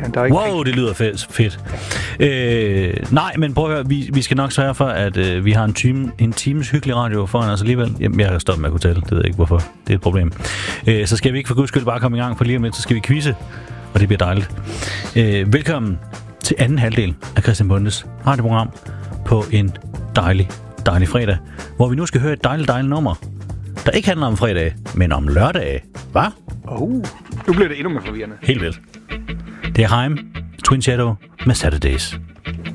Der er ikke wow, det lyder fedt. Nej, men prøv at høre, vi skal nok sørge for, at vi har en times hyggelig radio foran os alligevel. Jamen, jeg har stoppet med at kunne tælle, det ved jeg ikke hvorfor. Det er et problem. Så skal vi ikke for guds skyld bare komme i gang, for lige om lidt, så skal vi quizze, og det bliver dejligt. Velkommen til anden halvdel af Christian Bondes radioprogram på en dejlig fredag, hvor vi nu skal høre et dejligt nummer, der ikke handler om fredag, men om lørdage. Hvad? Nu bliver det endnu mere forvirrende. Helt vildt. Det er Haim, Twin Shadow med Saturdays.